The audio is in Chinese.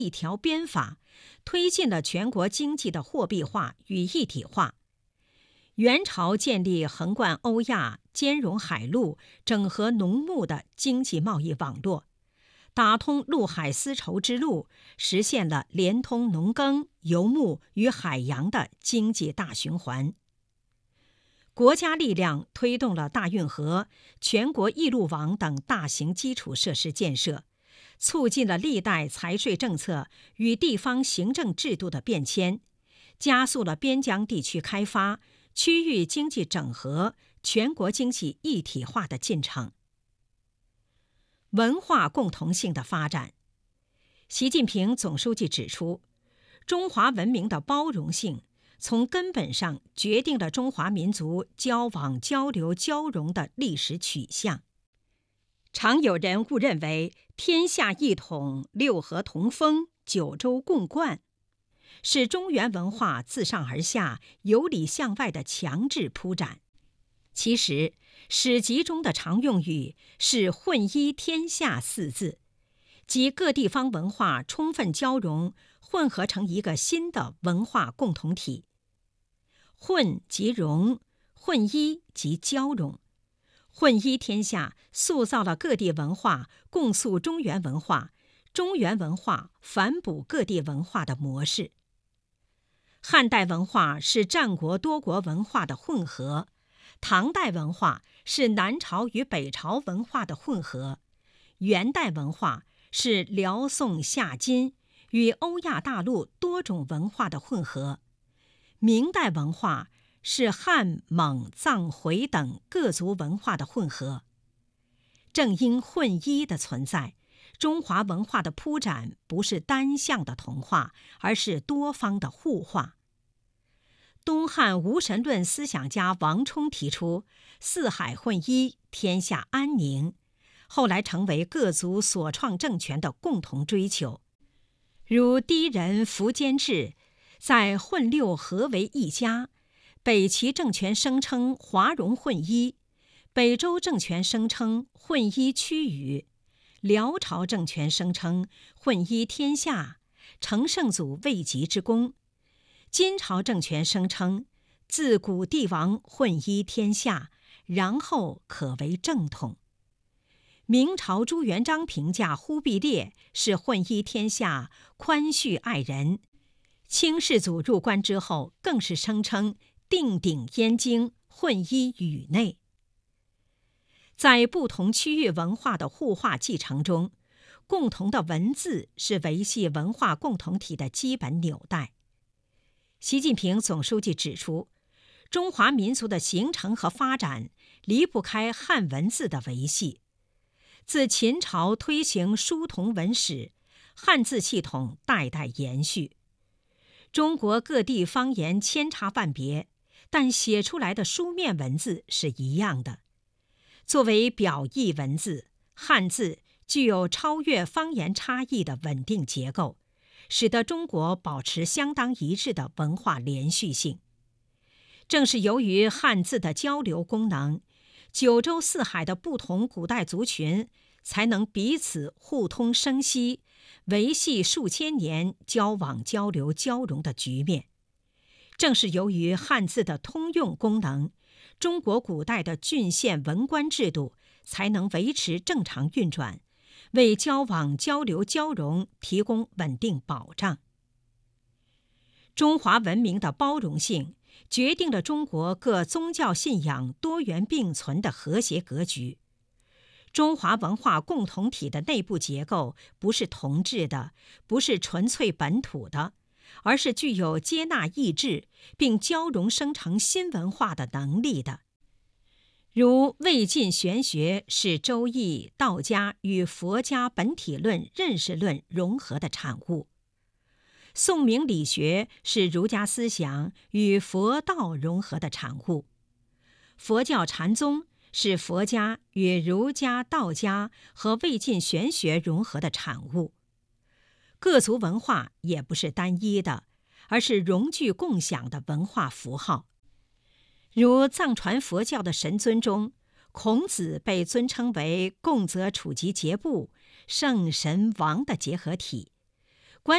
一条鞭法，推进了全国经济的货币化与一体化。元朝建立横贯欧亚、兼容海陆、整合农牧的经济贸易网络，打通陆海丝绸之路，实现了连通农耕、游牧与海洋的经济大循环。国家力量推动了大运河、全国一路网等大型基础设施建设，促进了历代财税政策与地方行政制度的变迁，加速了边疆地区开发、区域经济整合、全国经济一体化的进程。文化共同性的发展，习近平总书记指出，中华文明的包容性从根本上决定了中华民族交往、交流、交融的历史取向。常有人误认为天下一统、六合同风、九州共贯是中原文化自上而下、由里向外的强制铺展。其实，史籍中的常用语是“混一天下”四字，即各地方文化充分交融，混合成一个新的文化共同体。混即融，混一即交融。混一天下塑造了各地文化共塑中原文化，中原文化反哺各地文化的模式。汉代文化是战国多国文化的混合，唐代文化是南朝与北朝文化的混合，元代文化是辽宋夏金与欧亚大陆多种文化的混合，明代文化是汉、蒙、藏、回等各族文化的混合。正因混一的存在，中华文化的铺展不是单向的同化，而是多方的互化。东汉无神论思想家王充提出四海混一，天下安宁，后来成为各族所创政权的共同追求。如氐人苻坚志在混六合为一家，北齐政权声称华容混一，北周政权声称混一区域，辽朝政权声称混一天下，成圣祖未及之功。金朝政权声称自古帝王混一天下，然后可为正统。明朝朱元璋评价忽必烈是混一天下，宽恤爱人。清世祖入关之后，更是声称定鼎燕京，混一宇内。在不同区域文化的互化继承中，共同的文字是维系文化共同体的基本纽带。习近平总书记指出，中华民族的形成和发展离不开汉文字的维系。自秦朝推行书同文史，汉字系统代代延续。中国各地方言千差万别，但写出来的书面文字是一样的。作为表意文字，汉字具有超越方言差异的稳定结构，使得中国保持相当一致的文化连续性。正是由于汉字的交流功能，九州四海的不同古代族群才能彼此互通生息，维系数千年交往交流交融的局面。正是由于汉字的通用功能，中国古代的郡县文官制度才能维持正常运转，为交往交流交融提供稳定保障。中华文明的包容性决定了中国各宗教信仰多元并存的和谐格局。中华文化共同体的内部结构不是同质的，不是纯粹本土的，而是具有接纳异质并交融生成新文化的能力的。如魏晋玄学是周易、道家与佛家本体论、认识论融合的产物，宋明理学是儒家思想与佛道融合的产物，佛教禅宗是佛家与儒家、道家和魏晋玄学融合的产物。各族文化也不是单一的，而是融聚共享的文化符号。如藏传佛教的神尊中，孔子被尊称为贡泽处吉节部圣神王的结合体，